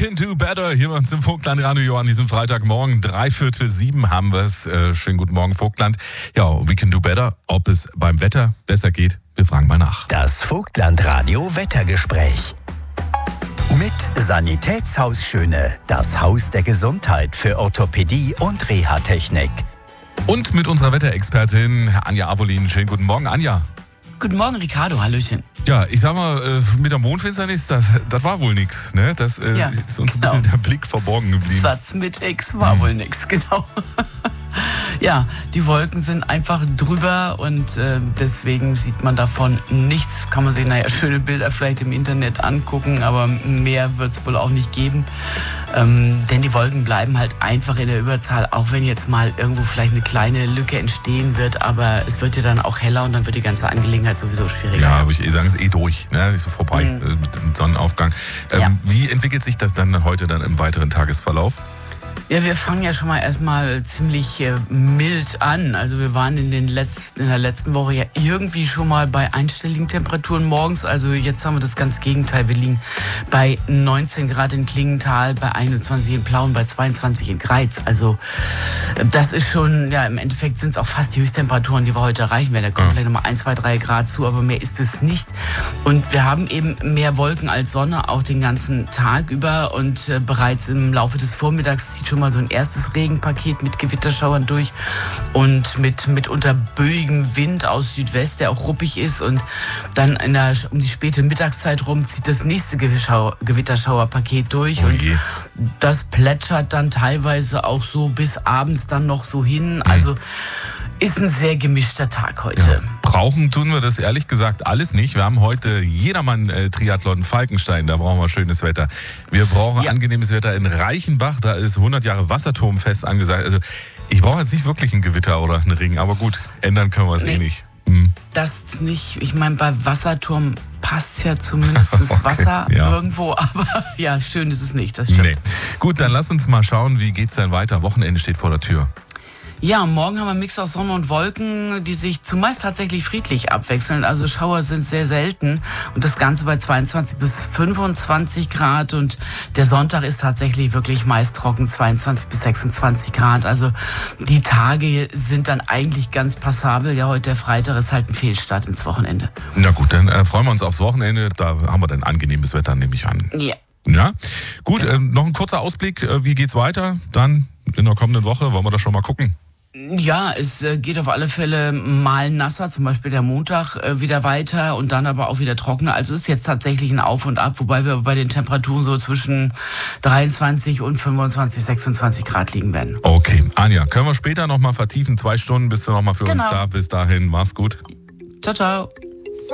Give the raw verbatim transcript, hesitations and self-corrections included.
can do better. Hier bei uns im Vogtland-Radio an diesem Freitagmorgen. Dreiviertel sieben haben wir es. Äh, schönen guten Morgen, Vogtland. Ja, we can do better. Ob es beim Wetter besser geht, wir fragen mal nach. Das Vogtland-Radio Wettergespräch. Mit Sanitätshaus Schöne, das Haus der Gesundheit für Orthopädie und Reha-Technik. Und mit unserer Wetterexpertin Anja Avolin. Schönen guten Morgen, Anja. Guten Morgen, Ricardo. Hallöchen. Ja, ich sag mal, mit der Mondfinsternis, das, das war wohl nix. Ne? Das äh, Ja, ist uns ein genau. bisschen der Blick verborgen geblieben. Satz mit X war wohl nix, genau. Ja, die Wolken sind einfach drüber und äh, deswegen sieht man davon nichts. Kann man sich, naja, schöne Bilder vielleicht im Internet angucken, aber mehr wird es wohl auch nicht geben. Ähm, denn die Wolken bleiben halt einfach in der Überzahl, auch wenn jetzt mal irgendwo vielleicht eine kleine Lücke entstehen wird, aber es wird ja dann auch heller und dann wird die ganze Angelegenheit sowieso schwieriger. Ja, würde ich eh sagen, ist eh durch. Ne? Ist so vorbei Mhm. äh, mit dem Sonnenaufgang. Ähm, Ja. Wie entwickelt sich das dann heute dann im weiteren Tagesverlauf? Ja, wir fangen ja schon mal erstmal ziemlich äh, mild an. Also wir waren in, den letzten, in der letzten Woche ja irgendwie schon mal bei einstelligen Temperaturen morgens. Also jetzt haben wir das ganz Gegenteil. Wir liegen bei neunzehn Grad in Klingenthal, bei einundzwanzig in Plauen, bei zweiundzwanzig in Greiz. Also äh, das ist schon, ja, im Endeffekt sind es auch fast die Höchsttemperaturen, die wir heute erreichen werden. Da kommt Ja. vielleicht nochmal ein, zwei, drei Grad zu, aber mehr ist es nicht. Und wir haben eben mehr Wolken als Sonne, auch den ganzen Tag über. Und äh, bereits im Laufe des Vormittags zieht schon mal so ein erstes Regenpaket mit Gewitterschauern durch und mit mitunter böigem Wind aus Südwest, der auch ruppig ist. Und dann in der, um die späte Mittagszeit rum zieht das nächste Gewischau- Gewitterschauerpaket durch. Oh Und je. das plätschert dann teilweise auch so bis abends dann noch so hin. Also ist ein sehr gemischter Tag heute. Ja. Brauchen tun wir das ehrlich gesagt alles nicht. Wir haben heute jedermann äh, Triathlon Falkenstein, da brauchen wir schönes Wetter. Wir brauchen Ja. angenehmes Wetter in Reichenbach, da ist hundert Jahre Wasserturmfest angesagt. Also ich brauche jetzt nicht wirklich ein Gewitter oder einen Regen, aber gut, ändern können wir es Nee. eh nicht. Hm. Das nicht, ich meine, bei Wasserturm passt ja zumindest Okay, Wasser ja. irgendwo, aber ja, schön ist es nicht, das stimmt. Nee. Gut, dann lass uns mal schauen, wie geht's denn weiter. Wochenende steht vor der Tür. Ja, morgen haben wir einen Mix aus Sonne und Wolken, die sich zumeist tatsächlich friedlich abwechseln. Also Schauer sind sehr selten und das Ganze bei zweiundzwanzig bis fünfundzwanzig Grad und der Sonntag ist tatsächlich wirklich meist trocken, zweiundzwanzig bis sechsundzwanzig Grad. Also die Tage sind dann eigentlich ganz passabel. Ja, heute der Freitag ist halt ein Fehlstart ins Wochenende. Na gut, dann äh, freuen wir uns aufs Wochenende. Da haben wir dann angenehmes Wetter, nehme ich an. Ja. Ja, gut, äh, noch ein kurzer Ausblick. Äh, wie geht's weiter? Dann in der kommenden Woche wollen wir das schon mal gucken. Ja, es äh, geht auf alle Fälle mal nasser, zum Beispiel der Montag äh, wieder weiter und dann aber auch wieder trockener. Also es ist jetzt tatsächlich ein Auf und Ab, wobei wir bei den Temperaturen so zwischen dreiundzwanzig und fünfundzwanzig, sechsundzwanzig Grad liegen werden. Okay, Anja, können wir später noch mal vertiefen? Zwei Stunden bist du noch mal für uns Genau. da. Bis dahin, mach's gut. Ciao, ciao.